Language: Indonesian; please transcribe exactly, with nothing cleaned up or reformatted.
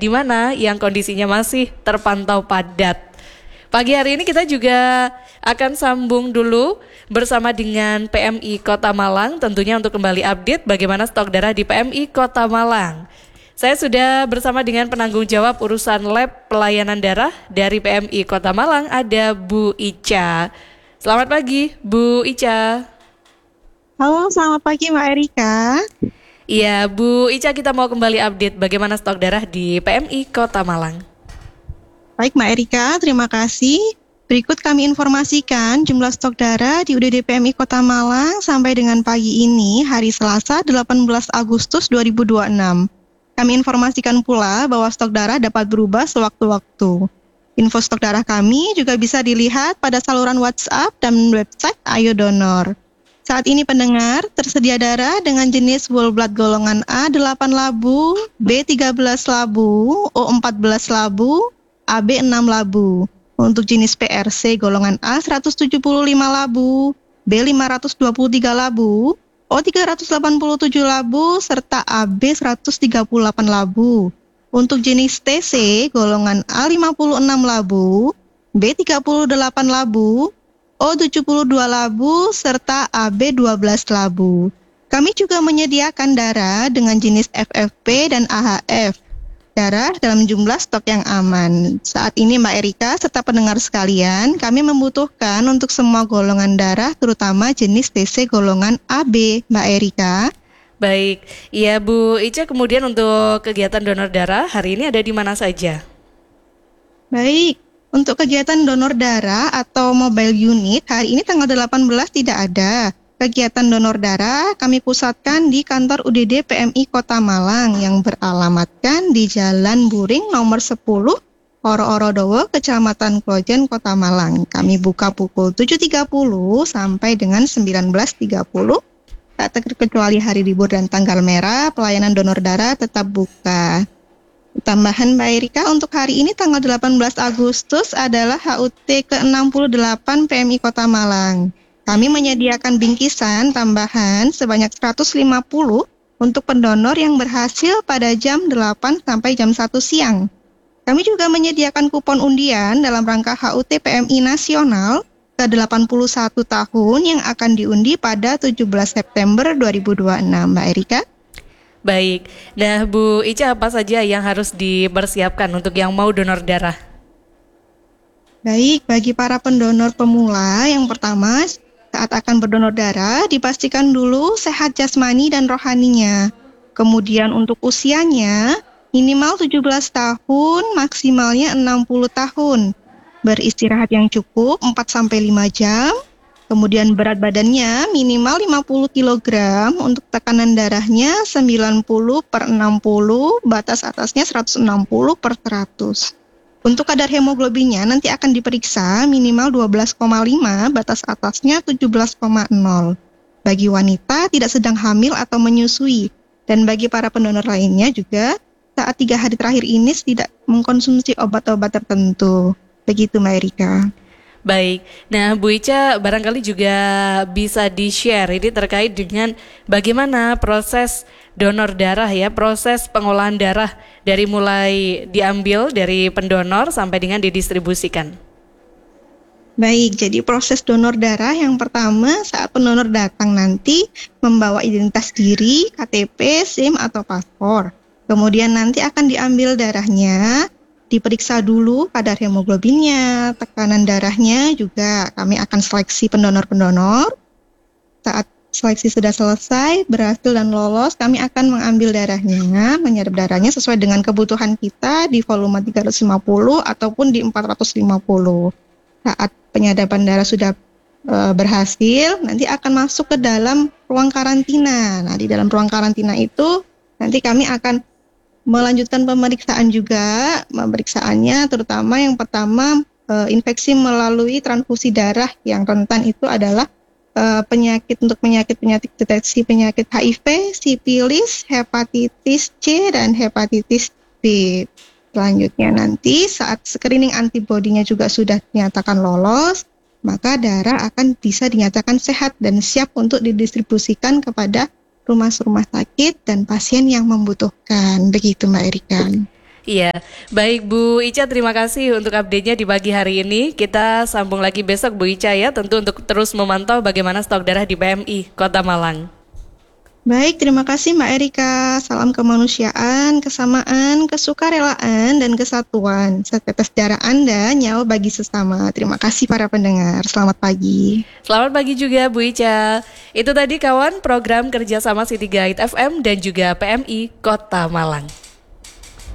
di mana yang kondisinya masih terpantau padat. Pagi hari ini kita juga akan sambung dulu bersama dengan P M I Kota Malang, tentunya untuk kembali update bagaimana stok darah di P M I Kota Malang. Saya sudah bersama dengan penanggung jawab urusan lab pelayanan darah dari P M I Kota Malang, ada Bu Ica. Selamat pagi, Bu Ica. Halo, selamat pagi Mbak Erika. Iya, Bu Ica, kita mau kembali update bagaimana stok darah di P M I Kota Malang. Baik Mbak Erika, terima kasih. Berikut kami informasikan jumlah stok darah di U D D P M I Kota Malang sampai dengan pagi ini, hari Selasa delapan belas Agustus dua ribu dua puluh enam. Kami informasikan pula bahwa stok darah dapat berubah sewaktu-waktu. Info stok darah kami juga bisa dilihat pada saluran WhatsApp dan website Ayo Donor. Saat ini pendengar, tersedia darah dengan jenis whole blood golongan A delapan labu, B tiga belas labu, O empat belas labu, A B enam labu. Untuk jenis P R C golongan A seratus tujuh puluh lima labu, B lima ratus dua puluh tiga labu, O tiga ratus delapan puluh tujuh labu, serta A B seratus tiga puluh delapan labu. Untuk jenis T C, golongan A lima puluh enam labu, B tiga puluh delapan labu, O tujuh puluh dua labu, serta A B dua belas labu. Kami juga menyediakan darah dengan jenis F F P dan A H F. Darah dalam jumlah stok yang aman. Saat ini Mbak Erika serta pendengar sekalian, kami membutuhkan untuk semua golongan darah, terutama jenis T C golongan A B, Mbak Erika. Baik, ya Bu Ica, kemudian untuk kegiatan donor darah hari ini ada di mana saja? Baik, untuk kegiatan donor darah atau mobile unit hari ini tanggal delapan belas tidak ada. Kegiatan donor darah kami pusatkan di kantor U D D P M I Kota Malang yang beralamatkan di Jalan Buring nomor sepuluh, Oro-Orodowo, Kecamatan Klojen, Kota Malang. Kami buka pukul tujuh tiga puluh sampai dengan sembilan belas tiga puluh. Tak terkecuali hari libur dan tanggal merah, pelayanan donor darah tetap buka. Tambahan Mbak Erika, untuk hari ini tanggal delapan belas Agustus adalah H U T ke enam puluh delapan P M I Kota Malang. Kami menyediakan bingkisan tambahan sebanyak seratus lima puluh untuk pendonor yang berhasil pada jam delapan sampai jam satu siang. Kami juga menyediakan kupon undian dalam rangka H U T P M I Nasional ke delapan puluh satu tahun yang akan diundi pada tujuh belas September dua ribu dua puluh enam, Mbak Erika. Baik, nah Bu Ica, apa saja yang harus dipersiapkan untuk yang mau donor darah? Baik, bagi para pendonor pemula, yang pertama saat akan berdonor darah dipastikan dulu sehat jasmani dan rohaninya. Kemudian untuk usianya minimal tujuh belas tahun, maksimalnya enam puluh tahun. Beristirahat yang cukup empat sampai lima jam. Kemudian berat badannya minimal lima puluh kilogram, untuk tekanan darahnya sembilan puluh per enam puluh, batas atasnya seratus enam puluh per seratus. Untuk kadar hemoglobinnya nanti akan diperiksa minimal dua belas koma lima, batas atasnya tujuh belas koma nol. Bagi wanita tidak sedang hamil atau menyusui. Dan bagi para pendonor lainnya juga saat tiga hari terakhir ini tidak mengkonsumsi obat-obat tertentu. Begitu Mbak Erika. Baik, nah Bu Ica barangkali juga bisa di-share ini terkait dengan bagaimana proses donor darah ya, proses pengolahan darah dari mulai diambil dari pendonor sampai dengan didistribusikan. Baik, jadi proses donor darah yang pertama saat pendonor datang nanti membawa identitas diri, K T P, SIM atau paspor. Kemudian nanti akan diambil darahnya, diperiksa dulu kadar hemoglobinnya, tekanan darahnya juga. Kami akan seleksi pendonor-pendonor. Saat seleksi sudah selesai, berhasil dan lolos, kami akan mengambil darahnya, menyerap darahnya sesuai dengan kebutuhan kita di volume tiga ratus lima puluh ataupun di empat ratus lima puluh. Saat penyadapan darah sudah e, berhasil, nanti akan masuk ke dalam ruang karantina. Nah, di dalam ruang karantina itu nanti kami akan melanjutkan pemeriksaan juga. Pemeriksaannya terutama yang pertama e, infeksi melalui transfusi darah. Yang rentan itu adalah e, penyakit untuk penyakit-penyakit deteksi penyakit H I V, sifilis, hepatitis C dan hepatitis B. Selanjutnya nanti saat screening antibodinya juga sudah dinyatakan lolos, maka darah akan bisa dinyatakan sehat dan siap untuk didistribusikan kepada rumah-rumah sakit dan pasien yang membutuhkan. Begitu Mbak Erika. Iya, baik Bu Ica, terima kasih untuk update-nya di pagi hari ini. Kita sambung lagi besok Bu Ica ya, tentu untuk terus memantau bagaimana stok darah di P M I Kota Malang. Baik, terima kasih Mbak Erika. Salam kemanusiaan, kesamaan, kesukarelaan, dan kesatuan. Setetes darah Anda, nyawa bagi sesama. Terima kasih para pendengar. Selamat pagi. Selamat pagi juga Bu Ica. Itu tadi kawan program kerjasama City Guide F M dan juga P M I Kota Malang.